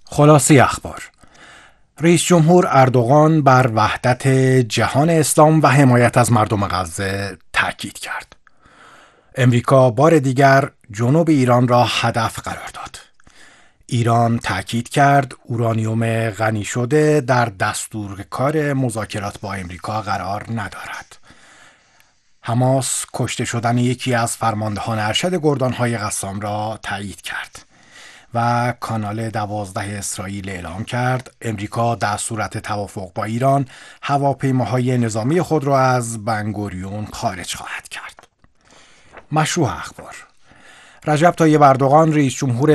خلاصه اخبار: رئیس جمهور اردوغان بر وحدت جهان اسلام و حمایت از مردم غزه تاکید کرد. امریکا بار دیگر جنوب ایران را هدف قرار داد. ایران تاکید کرد اورانیوم غنی شده در دستور کار مذاکرات با امریکا قرار ندارد. حماس کشته شدن یکی از فرماندهان ارشد گردانهای قسام را تایید کرد و کانال 12 اسرائیل اعلام کرد امریکا در صورت توافق با ایران هواپیماهای نظامی خود را از بن‌گوریون خارج خواهد کرد. مشروع اخبار: رجب طیب اردوغان رئیس جمهور